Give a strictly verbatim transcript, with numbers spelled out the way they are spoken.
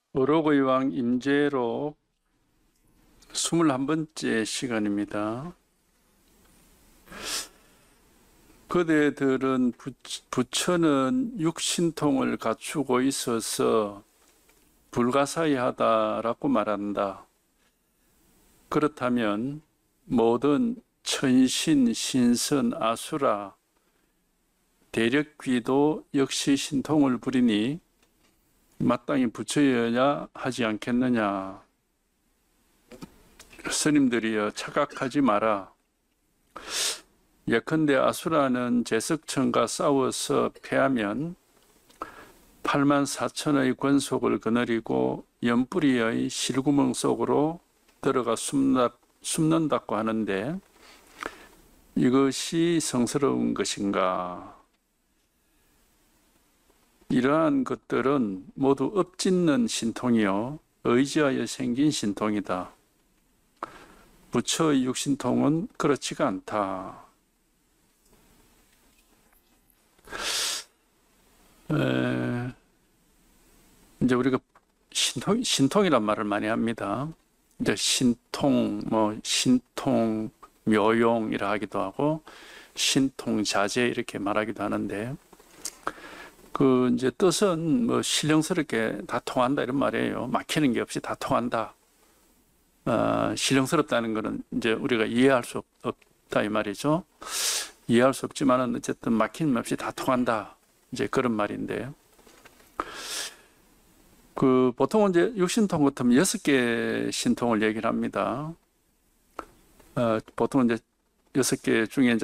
어록의 왕 임재록 스물한 번째 시간입니다. 그대들은 부처는 육신통을 갖추고 있어서 불가사의하다라고 말한다. 그렇다면 모든 천신, 신선, 아수라, 대력귀도 역시 신통을 부리니 마땅히 부처여야 하지 않겠느냐. 스님들이여 착각하지 마라. 예컨대 아수라는 제석천과 싸워서 패하면 팔만 사천의 권속을 거느리고 연뿌리의 실구멍 속으로 들어가 숨나, 숨는다고 하는데 이것이 성스러운 것인가? 이러한 것들은 모두 엎짓는 신통이요 의지하여 생긴 신통이다. 부처의 육신통은 그렇지가 않다. 에, 이제 우리가 신통, 신통이란 말을 많이 합니다. 이제 신통, 뭐 신통, 묘용이라 하기도 하고 신통자재 이렇게 말하기도 하는데 그 이제 뜻은 뭐 신령스럽게 다 통한다 이런 말이에요. 막히는 게 없이 다 통한다. 어, 신령스럽다는 것은 이제 우리가 이해할 수 없, 없다 이 말이죠. 이해할 수 없지만은 어쨌든 막힘 없이 다 통한다. 이제 그런 말인데. 그 보통은 이제 육신통 같으면 여섯 개 신통을 얘기를 합니다. 어, 보통 이제 여섯 개 중에 이제